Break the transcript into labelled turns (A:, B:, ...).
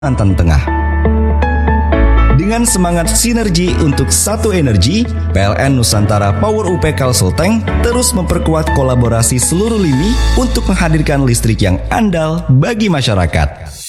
A: Kalimantan Tengah. Dengan semangat sinergi untuk satu energi, PLN Nusantara Power UP Kalsel Tank terus memperkuat kolaborasi seluruh lini untuk menghadirkan listrik yang andal bagi masyarakat.